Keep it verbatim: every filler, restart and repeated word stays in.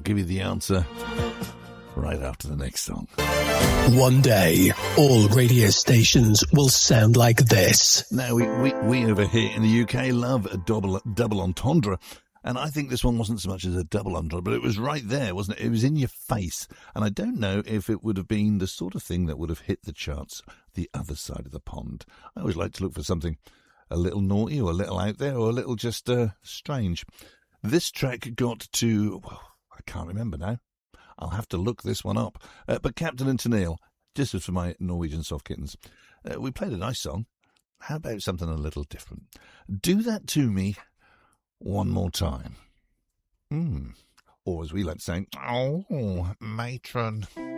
give you the answer right after the next song. One day, all radio stations will sound like this. Now, we, we, we over here in the U K love a double, double entendre. And I think this one wasn't so much as a double entendre, but it was right there, wasn't it? It was in your face. And I don't know if it would have been the sort of thing that would have hit the charts the other side of the pond. I always like to look for something a little naughty or a little out there or a little just uh, strange. This track got to, well, I can't remember now. I'll have to look this one up. Uh, but Captain and Tennille, this is for my Norwegian soft kittens. Uh, we played a nice song. How about something a little different? Do That To Me One More Time. Hmm. Or as we like to say, oh, matron.